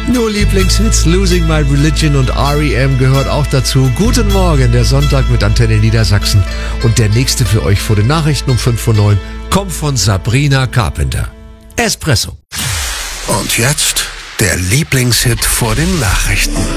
Nur Lieblingshits, Losing My Religion und R.E.M. gehört auch dazu. Guten Morgen, der Sonntag mit Antenne Niedersachsen. Und der nächste für euch vor den Nachrichten um 5:09 kommt von Sabrina Carpenter. Espresso. Und jetzt der Lieblingshit vor den Nachrichten.